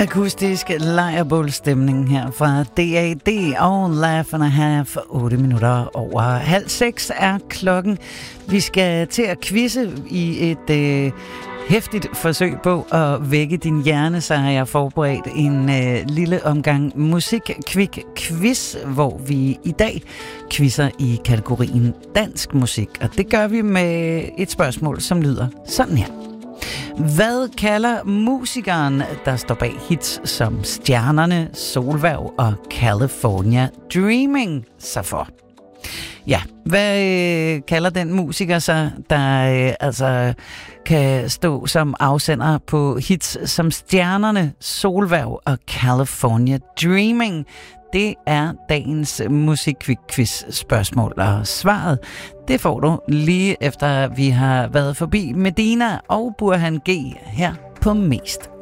Akustisk lejrbålstemning her fra DAD og Laugh and a Half. 8 minutter over 5:30 er klokken. Vi skal til at quizze i et heftigt forsøg på at vække din hjerne, så har jeg forberedt en lille omgang musik-quiz, hvor vi i dag quizzer i kategorien dansk musik. Og det gør vi med et spørgsmål, som lyder sådan her. Hvad kalder musikeren, der står bag hits som Stjernerne, Solværv og California Dreaming sig for? Ja, hvad kalder den musiker sig, der altså kan stå som afsender på hits som Stjernerne, Solværv og California Dreaming? Det er dagens musik-quiz-spørgsmål, og svaret, det får du lige efter vi har været forbi Medina og Burhan G her på Mest